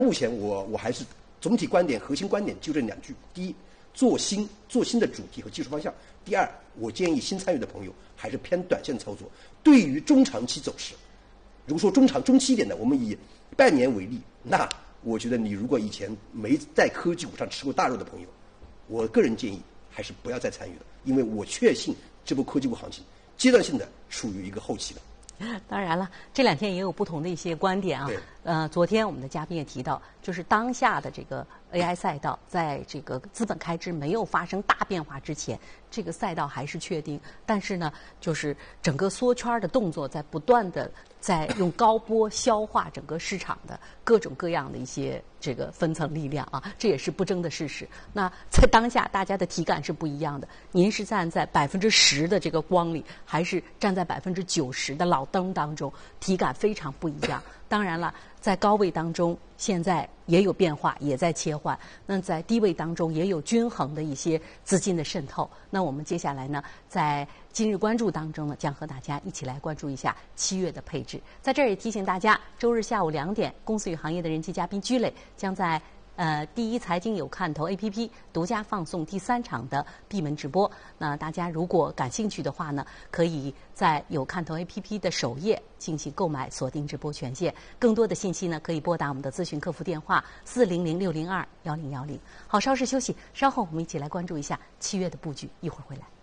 目前我还是总体观点、核心观点就这2句：第一，做新的主题和技术方向；第二，我建议新参与的朋友还是偏短线操作。对于中长期走势，如果说中期一点的，我们以半年为例，那我觉得你如果以前没在科技股上吃过大肉的朋友，我个人建议还是不要再参与了，因为我确信这波科技股行情阶段性的处于一个后期了。 当然了，这2天也有不同的一些观点啊。昨天我们的嘉宾也提到，就是当下的这个 AI 赛道，在这个资本开支没有发生大变化之前，这个赛道还是确定。但是呢，就是整个缩圈的动作在不断的在用高波消化整个市场的各种各样的一些这个分层力量啊，这也是不争的事实。那在当下，大家的体感是不一样的。您是站在10%的这个光里，还是站在90%的老灯当中，体感非常不一样。当然了，在高位当中，现在也有变化，也在切换。那在低位当中，也有均衡的一些资金的渗透。那我们接下来呢，在今日关注当中呢，将和大家一起来关注一下7月的配置。在这儿也提醒大家，周日下午2点，公司与行业的人气嘉宾居磊将在第一财经有看头 APP 独家放送第3场的闭门直播。那大家如果感兴趣的话呢，可以在有看头 APP 的首页进行购买，锁定直播权限。更多的信息呢，可以拨打我们的咨询客服电话400-602-1010。好，稍事休息，稍后我们一起来关注一下7月的布局，一会儿回来。